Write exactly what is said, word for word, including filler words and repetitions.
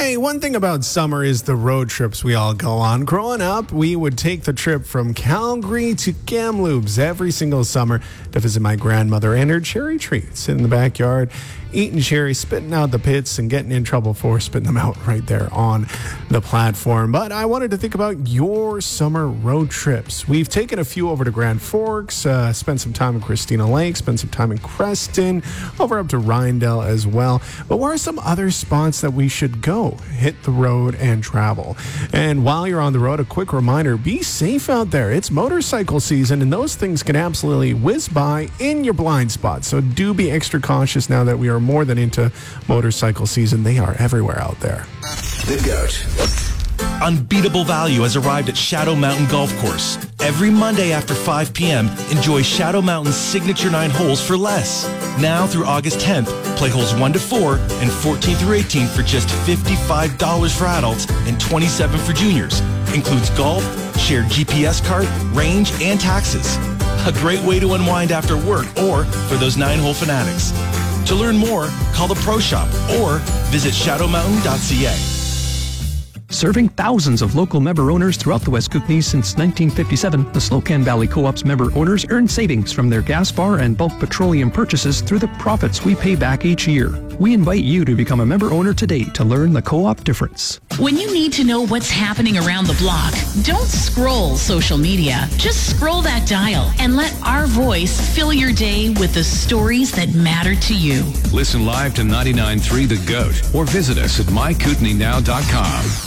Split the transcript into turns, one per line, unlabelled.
Hey, one thing about summer is the road trips we all go on. Growing up, we would take the trip from Calgary to Kamloops every single summer to visit my grandmother and her cherry tree. Sit in the backyard, eating cherries, spitting out the pits, and getting in trouble for spitting them out right there on the platform. But I wanted to think about your summer road trips. We've taken a few over to Grand Forks, uh, spent some time in Christina Lake, spent some time in Creston, over up to Rindell as well. But where are some other spots that we should go? Hit the road and travel. And while you're on the road, a quick reminder, be safe out there. It's motorcycle season, and those things can absolutely whiz by in your blind spot. So do be extra cautious now that we are more than into motorcycle season. They are everywhere out there.
The GOAT.
Unbeatable value has arrived at Shadow Mountain Golf Course. Every Monday after five p.m., enjoy Shadow Mountain's signature nine holes for less. Now through August tenth, play holes one to four and fourteen through eighteen for just fifty-five dollars for adults and twenty-seven dollars for juniors. Includes golf, shared G P S cart, range, and taxes. A great way to unwind after work or for those nine-hole fanatics. To learn more, call the Pro Shop or visit shadow mountain dot c a.
Serving thousands of local member owners throughout the West Kootenay since nineteen fifty-seven, the Slocan Valley Co-op's member owners earn savings from their gas bar and bulk petroleum purchases through the profits we pay back each year. We invite you to become a member owner today to learn the co-op difference.
When you need to know what's happening around the block, don't scroll social media. Just scroll that dial and let our voice fill your day with the stories that matter to you.
Listen live to ninety-nine point three The GOAT or visit us at my kootenay now dot com.